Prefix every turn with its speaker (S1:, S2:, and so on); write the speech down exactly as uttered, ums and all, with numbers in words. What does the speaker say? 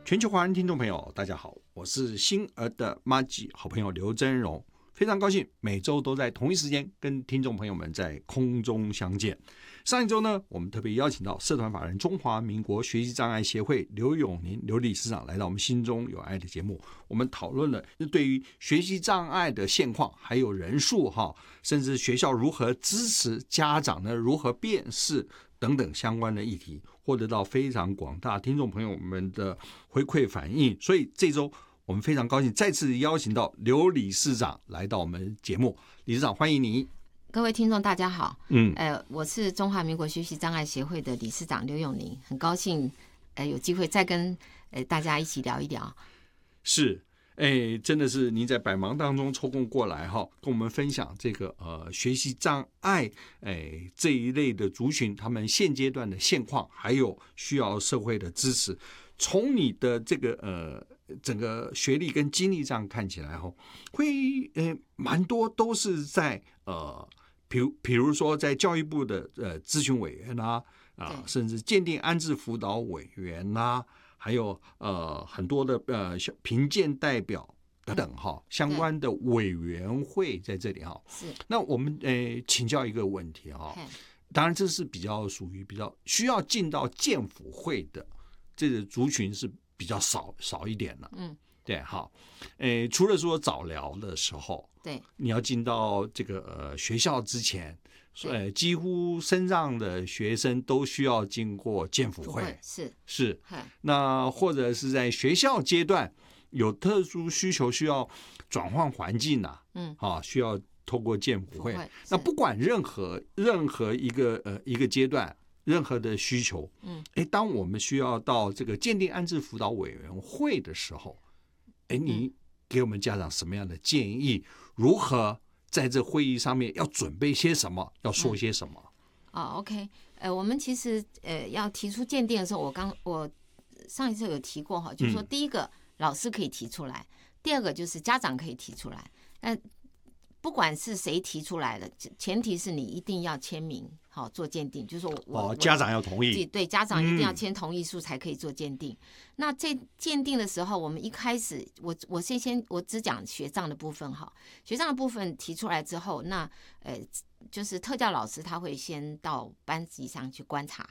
S1: 全球华人听众朋友，大家好，我是星儿的麻吉好朋友刘真荣，非常高兴每周都在同一时间跟听众朋友们在空中相见。上一周呢，我们特别邀请到社团法人中华民国学习障碍协会刘永宁刘理事长来到我们心中有爱的节目，我们讨论了对于学习障碍的现况，还有人数哈，甚至学校如何支持家长呢，如何辨识等等相关的议题，获得到非常广大听众朋友们的回馈反应。所以这周我们非常高兴再次邀请到刘理事长来到我们节目。理事长，欢迎你。
S2: 各位听众大家好，
S1: 嗯，
S2: 呃，我是中华民国学习障碍协会的理事长刘永宁，很高兴呃有机会再跟呃大家一起聊一聊。
S1: 是，哎，真的是您在百忙当中抽空过来哈，跟我们分享这个呃学习障碍哎这一类的族群他们现阶段的现况，还有需要社会的支持。从你的这个呃整个学历跟经历上看起来哈，会呃蛮多都是在呃比如比如说在教育部的呃咨询委员啦啊、呃，甚至鉴定安置辅导委员啦。还有呃很多的呃评鉴代表等等哈，相关的委员会在这里哈。
S2: 是。
S1: 那我们呃请教一个问题哈，当然这是比较属于比较需要进到鉴辅会的这个族群是比较少少一点了。
S2: 嗯，
S1: 对，好，呃除了说早疗的时候，
S2: 对，你
S1: 要进到这个呃学校之前。呃，几乎身障的学生都需要经过鉴辅会，
S2: 是
S1: 是。那或者是在学校阶段有特殊需求，需要转换环境呐、啊，嗯，啊，需要透过鉴辅会。那不管任何任何一个呃一个阶段，任何的需求，嗯，哎，当我们需要到这个鉴定安置辅导委员会的时候，哎，你给我们家长什么样的建议？如何？在这会议上面要准备些什么，要说些什么？
S2: 嗯、哦 ，OK， 呃，我们其实呃要提出鉴定的时候，我刚我上一次有提过哈，就是说第一个、嗯、老师可以提出来，第二个就是家长可以提出来。那不管是谁提出来的，前提是你一定要签名，好做鉴定，就是我我、
S1: 哦、家长要同意，
S2: 对，家长一定要签同意书才可以做鉴定。嗯、那在鉴定的时候，我们一开始，我我先先我只讲学障的部分哈，学障的部分提出来之后，那呃就是特教老师他会先到班级上去观察，